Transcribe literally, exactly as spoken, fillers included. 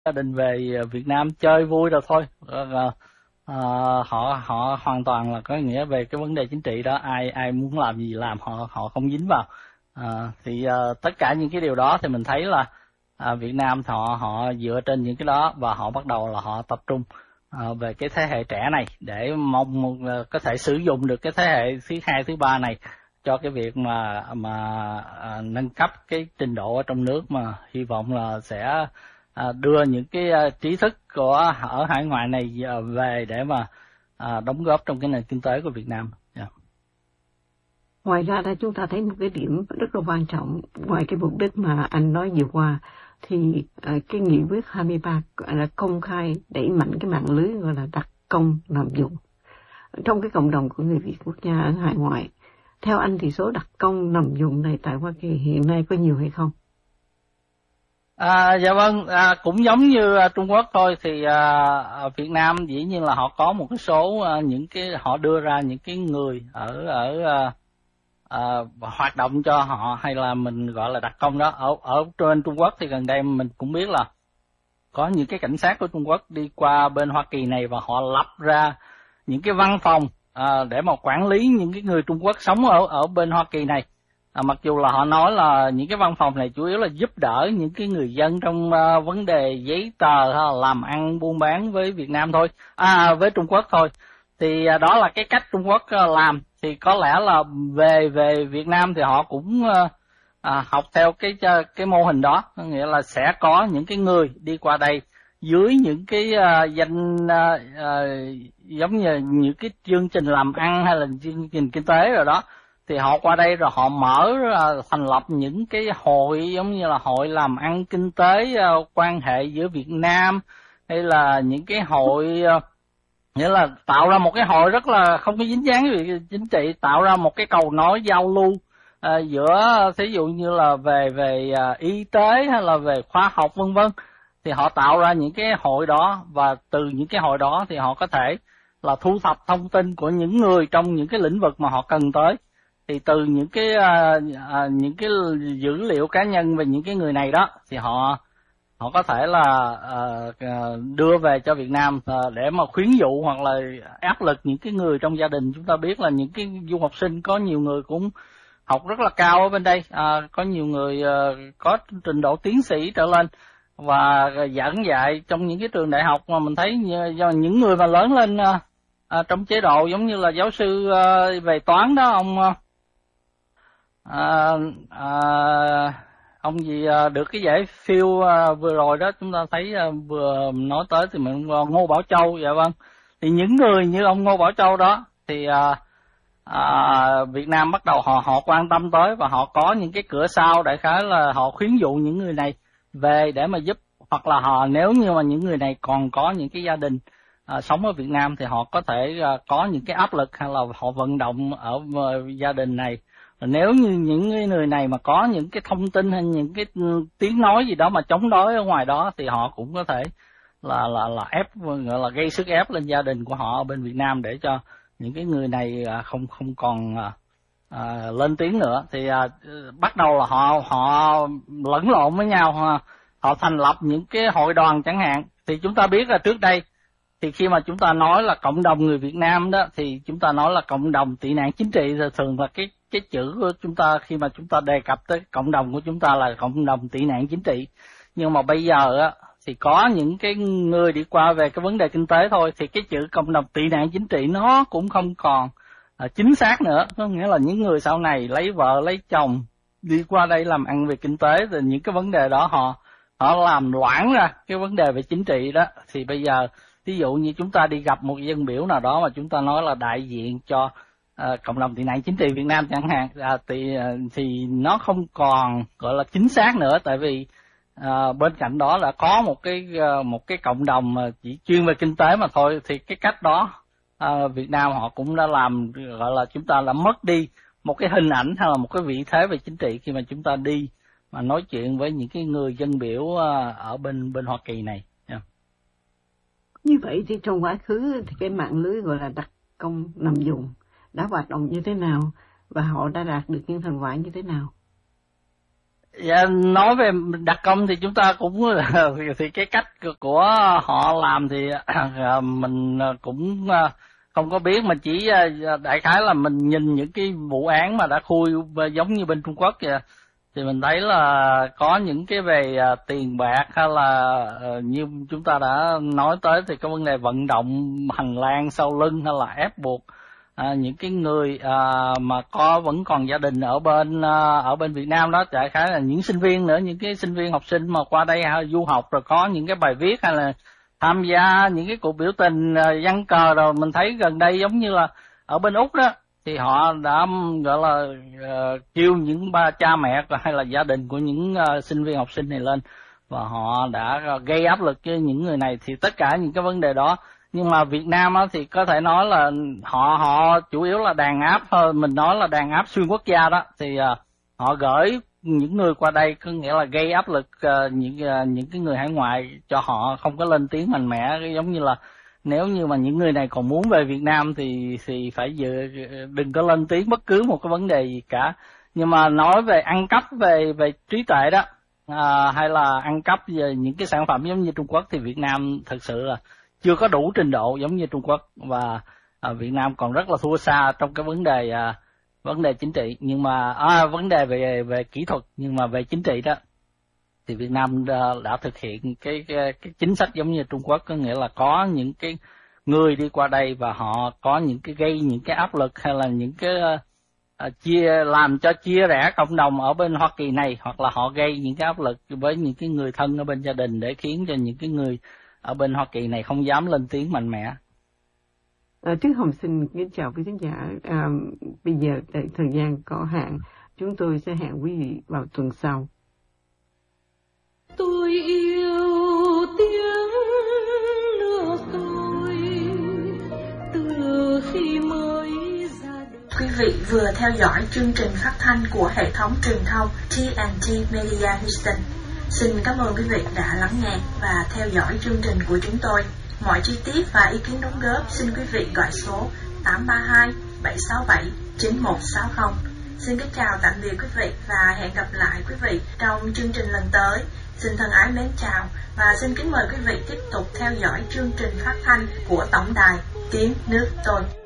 gia đình về Việt Nam chơi vui rồi thôi. À, à, họ họ hoàn toàn là có nghĩa về cái vấn đề chính trị đó, ai ai muốn làm gì làm, họ họ không dính vào. À, thì à, tất cả những cái điều đó thì mình thấy là à, Việt Nam họ họ dựa trên những cái đó và họ bắt đầu là họ tập trung à, về cái thế hệ trẻ này để mong có thể sử dụng được cái thế hệ thứ hai thứ ba này cho cái việc mà mà à, nâng cấp cái trình độ ở trong nước, mà hy vọng là sẽ à, đưa những cái à, trí thức của ở hải ngoại này về để mà à, đóng góp trong cái nền kinh tế của Việt Nam. Yeah. Ngoài ra đây chúng ta thấy một cái điểm rất là quan trọng, ngoài cái mục đích mà anh nói vừa qua, thì uh, cái nghị quyết hai mươi ba là công khai đẩy mạnh cái mạng lưới gọi là đặc công làm dụng trong cái cộng đồng của người Việt quốc gia ở hải ngoại. Theo anh thì số đặc công nằm dụng này tại Hoa Kỳ hiện nay có nhiều hay không? À, dạ vâng, à, cũng giống như à, Trung Quốc thôi, thì à, Việt Nam dĩ nhiên là họ có một cái số à, những cái họ đưa ra những cái người ở ở à, à, hoạt động cho họ, hay là mình gọi là đặc công đó. Ở ở trên Trung Quốc thì gần đây mình cũng biết là có những cái cảnh sát của Trung Quốc đi qua bên Hoa Kỳ này và họ lập ra những cái văn phòng à, để mà quản lý những cái người Trung Quốc sống ở ở bên Hoa Kỳ này. À, mặc dù là họ nói là những cái văn phòng này chủ yếu là giúp đỡ những cái người dân trong uh, vấn đề giấy tờ hay là làm ăn buôn bán với Việt Nam thôi, à với Trung Quốc thôi. Thì uh, đó là cái cách Trung Quốc uh, làm. Thì có lẽ là về về Việt Nam thì họ cũng uh, à, học theo cái cái mô hình đó, nghĩa là sẽ có những cái người đi qua đây dưới những cái uh, danh uh, uh, giống như những cái chương trình làm ăn hay là chương trình kinh tế rồi đó, thì họ qua đây rồi họ mở uh, thành lập những cái hội giống như là hội làm ăn kinh tế, uh, quan hệ giữa Việt Nam, hay là những cái hội uh, nghĩa là tạo ra một cái hội rất là không có dính dáng về chính trị, tạo ra một cái cầu nối giao lưu À, giữa thí dụ như là về về à, y tế hay là về khoa học vân vân. Thì họ tạo ra những cái hội đó, và từ những cái hội đó thì họ có thể là thu thập thông tin của những người trong những cái lĩnh vực mà họ cần tới. Thì từ những cái à, à, những cái dữ liệu cá nhân về những cái người này đó thì họ họ có thể là à, đưa về cho Việt Nam à, để mà khuyến dụ hoặc là áp lực những cái người trong gia đình. Chúng ta biết là những cái du học sinh có nhiều người cũng học rất là cao ở bên đây, à, có nhiều người à, có trình độ tiến sĩ trở lên và giảng dạy trong những cái trường đại học mà mình thấy do những người mà lớn lên à, à, trong chế độ giống như là giáo sư à, về toán đó, ông à, à, ông gì à, được cái giải phiêu à, vừa rồi đó, chúng ta thấy à, vừa nói tới thì mình Ngô Bảo Châu. Dạ vâng, thì những người như ông Ngô Bảo Châu đó thì à, À, Việt Nam bắt đầu họ họ quan tâm tới, và họ có những cái cửa sau đại khái là họ khuyến dụ những người này về để mà giúp, hoặc là họ nếu như mà những người này còn có những cái gia đình à, sống ở Việt Nam thì họ có thể à, có những cái áp lực hay là họ vận động ở uh, gia đình này. Nếu như những người này mà có những cái thông tin hay những cái tiếng nói gì đó mà chống đối ở ngoài đó thì họ cũng có thể là là là ép, gọi là gây sức ép lên gia đình của họ ở bên Việt Nam để cho những cái người này không không còn à, à, lên tiếng nữa. Thì à, bắt đầu là họ họ lẫn lộn với nhau, họ, họ thành lập những cái hội đoàn chẳng hạn. Thì chúng ta biết là trước đây thì khi mà chúng ta nói là cộng đồng người Việt Nam đó thì chúng ta nói là cộng đồng tị nạn chính trị, rồi thường là cái cái chữ của chúng ta khi mà chúng ta đề cập tới cộng đồng của chúng ta là cộng đồng tị nạn chính trị. Nhưng mà bây giờ á thì có những cái người đi qua về cái vấn đề kinh tế thôi, thì cái chữ cộng đồng tị nạn chính trị nó cũng không còn à, chính xác nữa. Có nghĩa là những người sau này lấy vợ lấy chồng đi qua đây làm ăn về kinh tế, thì những cái vấn đề đó họ họ làm loãng ra cái vấn đề về chính trị đó. Thì bây giờ ví dụ như chúng ta đi gặp một dân biểu nào đó mà chúng ta nói là đại diện cho à, cộng đồng tị nạn chính trị Việt Nam chẳng hạn, à, thì thì nó không còn gọi là chính xác nữa, tại vì À, bên cạnh đó là có một cái một cái cộng đồng mà chỉ chuyên về kinh tế mà thôi. Thì cái cách đó à, Việt Nam họ cũng đã làm, gọi là chúng ta đã mất đi một cái hình ảnh hay là một cái vị thế về chính trị khi mà chúng ta đi mà nói chuyện với những cái người dân biểu ở bên bên Hoa Kỳ này. Yeah. Như vậy thì trong quá khứ thì cái mạng lưới gọi là đặc công nằm dùng đã hoạt động như thế nào và họ đã đạt được những thành quả như thế nào? Dạ, nói về đặc công thì chúng ta cũng thì cái cách của họ làm thì mình cũng không có biết, mà chỉ đại khái là mình nhìn những cái vụ án mà đã khui giống như bên Trung Quốc kìa, thì mình thấy là có những cái về tiền bạc hay là như chúng ta đã nói tới thì cái vấn đề vận động hành lang sau lưng hay là ép buộc à, những cái người à, mà có vẫn còn gia đình ở bên à, ở bên Việt Nam đó, đại khái là những sinh viên nữa, những cái sinh viên học sinh mà qua đây à, du học rồi có những cái bài viết hay là tham gia những cái cuộc biểu tình à, giăng cờ, rồi mình thấy gần đây giống như là ở bên Úc đó thì họ đã gọi là uh, kêu những ba cha mẹ hay là gia đình của những uh, sinh viên học sinh này lên và họ đã gây áp lực cho những người này, thì tất cả những cái vấn đề đó. Nhưng mà Việt Nam á, thì có thể nói là họ họ chủ yếu là đàn áp thôi, mình nói là đàn áp xuyên quốc gia đó, thì uh, họ gửi những người qua đây, có nghĩa là gây áp lực uh, những uh, những cái người hải ngoại cho họ không có lên tiếng mạnh mẽ, giống như là nếu như mà những người này còn muốn về Việt Nam thì thì phải dự, đừng có lên tiếng bất cứ một cái vấn đề gì cả. Nhưng mà nói về ăn cắp về về trí tuệ đó à, hay là ăn cắp về những cái sản phẩm giống như Trung Quốc thì Việt Nam thực sự là chưa có đủ trình độ giống như Trung Quốc, và à, Việt Nam còn rất là thua xa trong cái vấn đề à, vấn đề chính trị, nhưng mà à, vấn đề về về kỹ thuật, nhưng mà về chính trị đó thì Việt Nam đã, đã thực hiện cái, cái cái chính sách giống như Trung Quốc, có nghĩa là có những cái người đi qua đây và họ có những cái gây những cái áp lực hay là những cái uh, chia làm cho chia rẽ cộng đồng ở bên Hoa Kỳ này, hoặc là họ gây những cái áp lực với những cái người thân ở bên gia đình để khiến cho những cái người ở bên Hoa Kỳ này không dám lên tiếng mạnh mẽ. À, Trương Hồng xin kính chào quý khán giả. À, bây giờ thời gian có hạn, chúng tôi sẽ hẹn quý vị vào tuần sau. Tôi yêu tiếng nước tôi từ khi mới ra đời. Quý vị vừa theo dõi chương trình phát thanh của hệ thống truyền thông tê en tê Media Houston. Xin cảm ơn quý vị đã lắng nghe và theo dõi chương trình của chúng tôi. Mọi chi tiết và ý kiến đóng góp xin quý vị gọi số tám ba hai bảy sáu bảy chín một sáu không. Xin kính chào tạm biệt quý vị và hẹn gặp lại quý vị trong chương trình lần tới. Xin thân ái mến chào và xin kính mời quý vị tiếp tục theo dõi chương trình phát thanh của Tổng đài Tiếng Nước Tôi.